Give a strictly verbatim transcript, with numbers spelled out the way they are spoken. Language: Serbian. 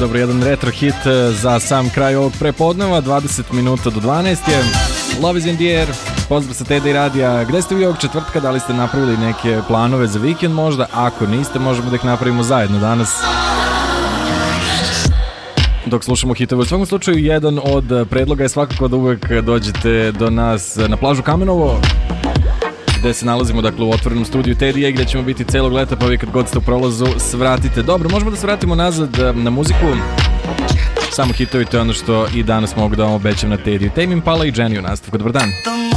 dobro, jedan retro hit za sam kraj ovog prepodneva, dvadeset minuta do dvanaest je. Love is in the air, pozdrav sa Teda i Radija. Gde ste vi ovog četvrtka, da li ste napravili neke planove za vikend možda? Ako niste, možemo da ih napravimo zajedno danas, dok slušamo hitove. U svakom slučaju, jedan od predloga je svakako da uvek dođete do nas na plažu Kamenovo, gde se nalazimo, dakle, u otvorenom studiju Tedija, gde ćemo biti celog leta, pa vi kad god ste u prolazu svratite. Dobro, možemo da se vratimo nazad na muziku. Samo hitovi, to je ono što i danas mogu da vam obećam na Tediju. Tame Impala i Jenny u nastavku. Dobar dan.